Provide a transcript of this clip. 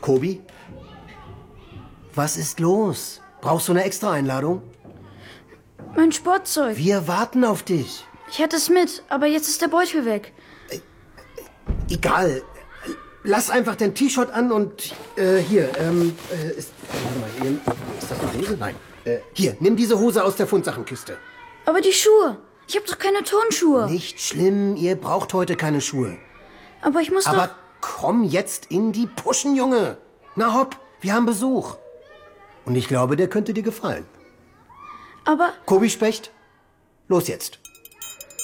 Kobi? Was ist los? Brauchst du eine Extra-Einladung? Mein Sportzeug. Wir warten auf dich. Ich hatte es mit, aber jetzt ist der Beutel weg. Egal. Lass einfach dein T-Shirt an und hier, ist das eine Hose? Nein. Hier, nimm diese Hose aus der Fundsachenkiste. Aber die Schuhe. Ich habe doch keine Turnschuhe. Nicht schlimm, ihr braucht heute keine Schuhe. Aber ich muss Aber komm jetzt in die Puschen, Junge. Na hopp, wir haben Besuch. Und ich glaube, der könnte dir gefallen. Aber... Kobi Specht, los jetzt.